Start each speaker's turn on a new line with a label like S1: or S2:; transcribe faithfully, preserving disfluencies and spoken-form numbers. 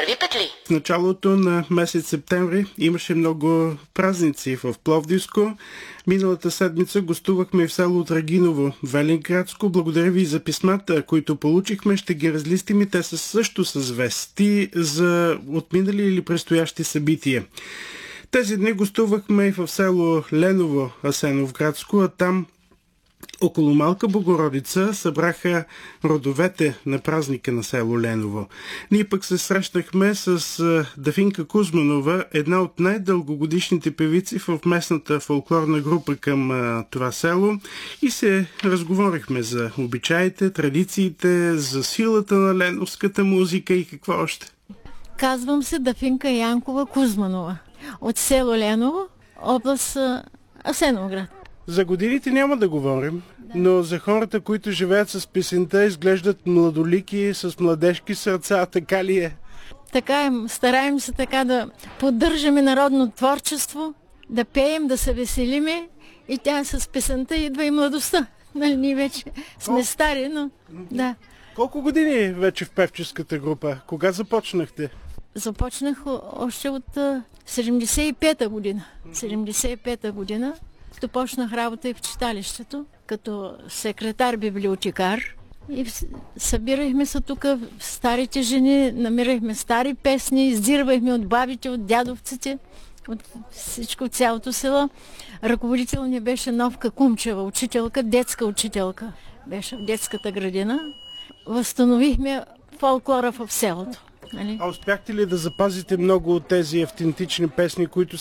S1: Нали петли?
S2: В началото на месец септември имаше много празници в Пловдивско. Миналата седмица гостувахме в село Драгиново, Велинградско. Благодаря ви за писмата, които получихме. Ще ги разлистим и те са също с вести за отминали или предстоящи събития. Тези дни гостувахме и в село Леново, Асеновградско, а там около Малка Богородица събраха родовете на празника на село Леново. Ние пък се срещнахме с Дафинка Кузманова, една от най-дългогодишните певици в местната фолклорна група към това село, и се разговорихме за обичаите, традициите, за силата на леновската музика и какво още.
S3: Казвам се Дафинка Янкова Кузманова от село Леново, област Асеновград.
S2: За годините няма да говорим, но за хората, които живеят с песента, изглеждат младолики, с младежки сърца, така ли е?
S3: Така е, стараем се така да поддържаме народно творчество, да пеем, да се веселиме, и тя с песента идва и младостта. Нали, ние вече сме стари, но да.
S2: Колко години вече в певческата група? Кога започнахте?
S3: Започнах още от седемдесет и пета година. седемдесет и пета година. Почнах работа и в читалището, като секретар-библиотекар. И събирахме се тук старите жени, намирахме стари песни, издирвахме от бабите, от дядовците, от всичко, от цялото село. Ръководител ни беше Новка Кумчева, учителка, детска учителка. Беше в детската градина. Възстановихме фолклора в селото. Нали?
S2: А успяхте ли да запазите много от тези автентични песни, които